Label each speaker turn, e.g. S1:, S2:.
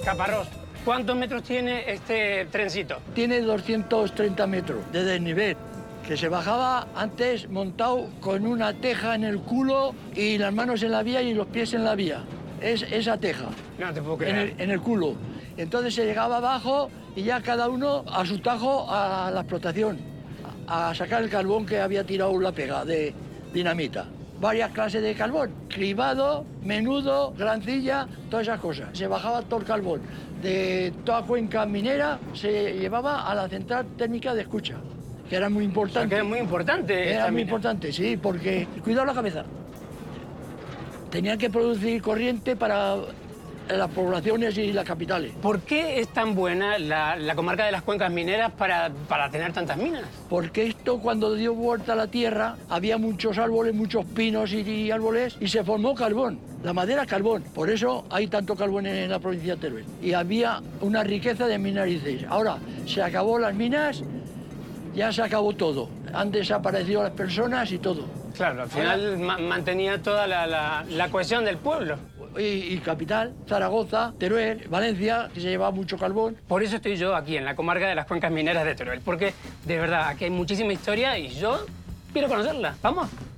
S1: Caparrós, ¿cuántos metros tiene este trencito?
S2: Tiene 230 metros de desnivel, que se bajaba antes montado con una teja en el culo y las manos en la vía y los pies en la vía. Es esa teja.
S1: No te puedo creer.
S2: En el culo. Entonces se llegaba abajo y ya cada uno a su tajo a la explotación, a sacar el carbón que había tirado la pega de dinamita. Varias clases de carbón, cribado, menudo, grancilla, todas esas cosas. Se bajaba todo el carbón de toda cuenca minera, se llevaba a la central técnica de Escucha, que era muy importante.
S1: O sea, que era muy importante.
S2: Era muy importante, sí, porque cuidado la cabeza. Tenían que producir corriente para las poblaciones y las capitales.
S1: ¿Por qué es tan buena la comarca de las cuencas mineras para tener tantas minas?
S2: Porque esto, cuando dio vuelta a la tierra, había muchos árboles, muchos pinos y árboles, y se formó carbón. La madera es carbón. Por eso hay tanto carbón en la provincia de Teruel. Y había una riqueza de minerais. Ahora, se acabó las minas, ya se acabó todo. Han desaparecido las personas y todo.
S1: Claro, al final mantenía toda la cohesión del pueblo.
S2: Y capital, Zaragoza, Teruel, Valencia, que se llevaba mucho carbón.
S1: Por eso estoy yo aquí, en la comarca de las cuencas mineras de Teruel, porque de verdad aquí hay muchísima historia y yo quiero conocerla. ¿Vamos?